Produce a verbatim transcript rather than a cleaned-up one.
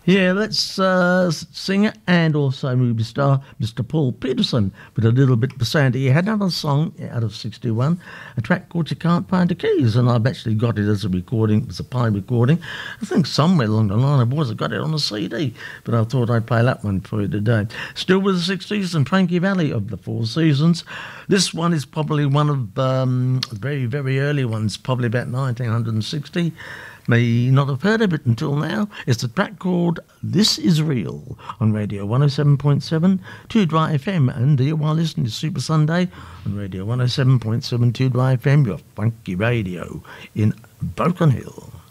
Yeah, that's uh, singer and also movie star Mister Paul Peterson with a little bit of Sandy. He had another song out of sixty-one, a track called You Can't Find the Keys, and I've actually got it as a recording, as a Pine recording. I think somewhere along the line I was, I got it on a C D, but I thought I'd play that one for you today. Still with the sixties and Frankie Valli of the Four Seasons. This one is probably one of um, very, very early ones, probably about nineteen sixty. May not have heard of it until now. It's a track called This Is Real on Radio one oh seven point seven two Dry F M, and you are listening to Super Sunday on Radio one oh seven point seven two Dry F M, your funky radio in Broken Hill.